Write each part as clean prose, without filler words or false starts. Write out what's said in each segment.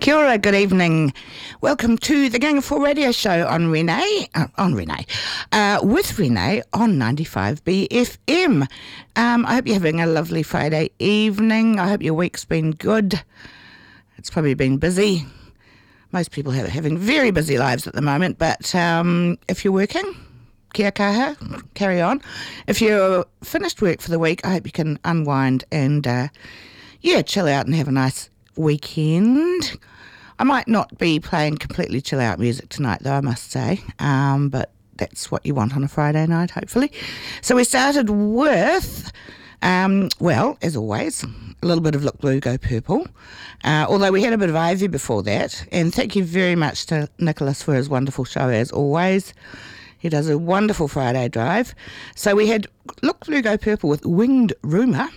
Kia ora, good evening. Welcome to the Gang of Four radio show on Renee, with Renee on 95BFM. I hope you're having a lovely Friday evening. I hope your week's been good. It's probably been busy. Most people are having very busy lives at the moment, but if you're working, kia kaha, carry on. If you're finished work for the week, I hope you can unwind and, chill out and have a nice weekend. I might not be playing completely chill out music tonight though, I must say, but that's what you want on a Friday night, hopefully. So we started with, as always, a little bit of Look Blue, Go Purple, although we had a bit of Ivy before that, and thank you very much to Nicholas for his wonderful show as always. He does a wonderful Friday drive. So we had Look Blue, Go Purple with Winged Rumour.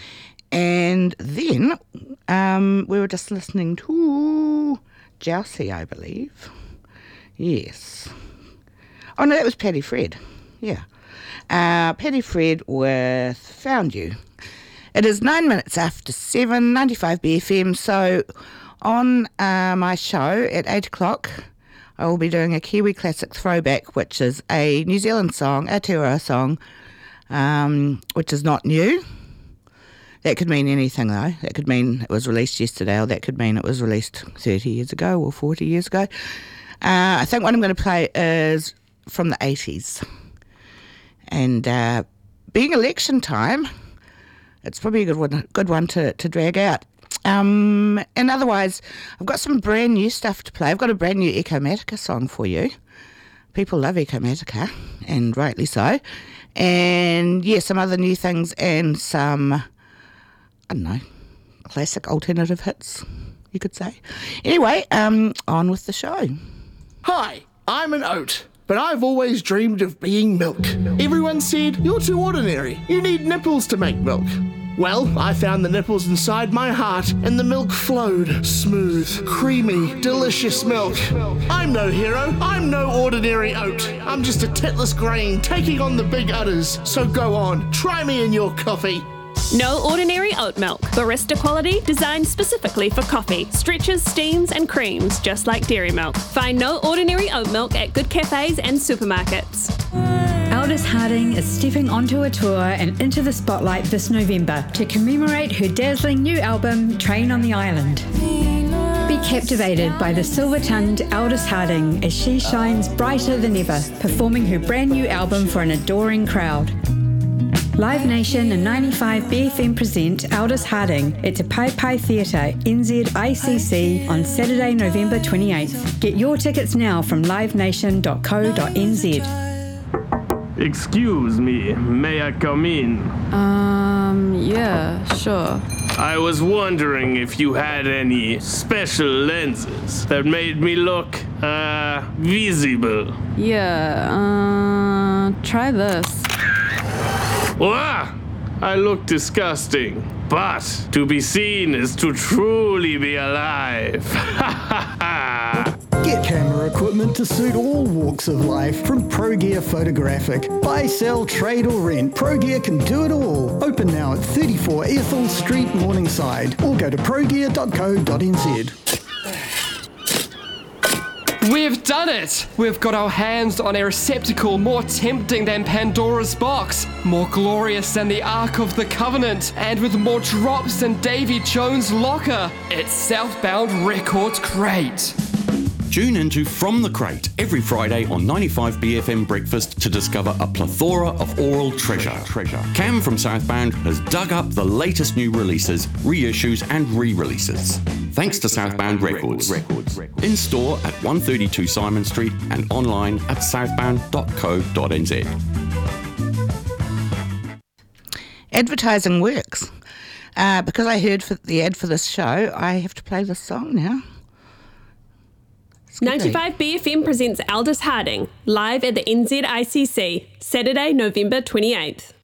And then we were just listening to Jousey, I believe. Yes. Oh, no, that was Paddy Fred. Yeah. Paddy Fred with Found You. It is 9 minutes after 7, 95BFM. So on my show at 8 o'clock, I will be doing a Kiwi Classic Throwback, which is a New Zealand song, Aotearoa song, which is not new. That could mean anything, though. That could mean it was released yesterday, or that could mean it was released 30 years ago or 40 years ago. I think what I'm going to play is from the 80s. And being election time, it's probably a good one to drag out. And otherwise, I've got some brand new stuff to play. I've got a brand new Ecomatica song for you. People love Ecomatica, and rightly so. And, some other new things and some, I don't know, classic alternative hits, you could say. Anyway, on with the show. Hi, I'm an oat, but I've always dreamed of being milk. Everyone said, you're too ordinary. You need nipples to make milk. Well, I found the nipples inside my heart, and the milk flowed. Smooth, creamy, delicious milk. I'm no hero. I'm no ordinary oat. I'm just a titless grain taking on the big udders. So go on, try me in your coffee. No ordinary oat milk. Barista quality, designed specifically for coffee. Stretches, steams and creams, just like dairy milk. Find No Ordinary Oat Milk at good cafes and supermarkets. Aldous Harding is stepping onto a tour and into the spotlight this November to commemorate her dazzling new album, Train on the Island. Be captivated by the silver-tongued Aldous Harding as she shines brighter than ever, performing her brand new album for an adoring crowd. Live Nation and 95BFM present Aldous Harding at Te Pai Pai Theatre, NZICC on Saturday, November 28th. Get your tickets now from livenation.co.nz. Excuse me, may I come in? Yeah, sure. I was wondering if you had any special lenses that made me look, visible. Yeah, try this. Wah! I look disgusting, but to be seen is to truly be alive. Get camera equipment to suit all walks of life from ProGear Photographic. Buy, sell, trade or rent, ProGear can do it all. Open now at 34 Ethel Street, Morningside, or go to progear.co.nz. We've done it! We've got our hands on a receptacle more tempting than Pandora's box, more glorious than the Ark of the Covenant, and with more drops than Davy Jones' locker. It's Southbound Records Crate. Tune into From the Crate every Friday on 95BFM Breakfast to discover a plethora of oral treasure. Cam from Southbound has dug up the latest new releases, reissues and re-releases. Thanks to Southbound Records. In store at 132 Simon Street and online at southbound.co.nz. Advertising works. Because I heard the ad for this show, I have to play this song now. 95BFM presents Aldous Harding, live at the NZICC, Saturday, November 28th.